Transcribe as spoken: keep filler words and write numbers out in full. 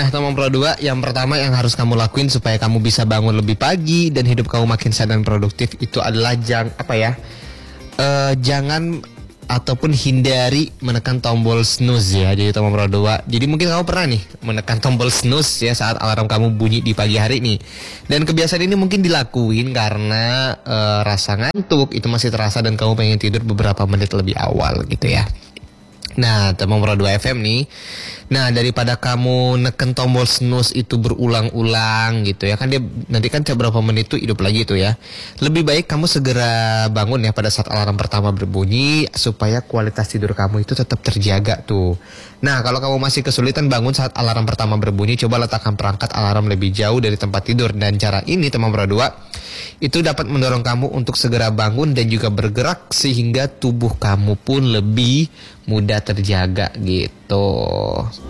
ya teman Pro dua. Yang pertama yang harus kamu lakuin supaya kamu bisa bangun lebih pagi dan hidup kamu makin sehat dan produktif itu adalah jang apa ya? Uh, jangan ataupun hindari menekan tombol snooze ya. Jadi teman Pro dua. Jadi mungkin kamu pernah nih menekan tombol snooze ya saat alarm kamu bunyi di pagi hari nih. Dan kebiasaan ini mungkin dilakuin karena uh, rasa ngantuk itu masih terasa dan kamu pengen tidur beberapa menit lebih awal gitu ya. Nah, teman Pro dua F M nih. Nah, daripada kamu neken tombol snooze itu berulang-ulang gitu ya. Kan dia nanti kan tiap berapa menit itu hidup lagi tuh ya. Lebih baik kamu segera bangun ya pada saat alarm pertama berbunyi supaya kualitas tidur kamu itu tetap terjaga tuh. Nah, kalau kamu masih kesulitan bangun saat alarm pertama berbunyi, coba letakkan perangkat alarm lebih jauh dari tempat tidur. Dan cara ini teman Pro dua itu dapat mendorong kamu untuk segera bangun dan juga bergerak sehingga tubuh kamu pun lebih mudah terjaga gitu.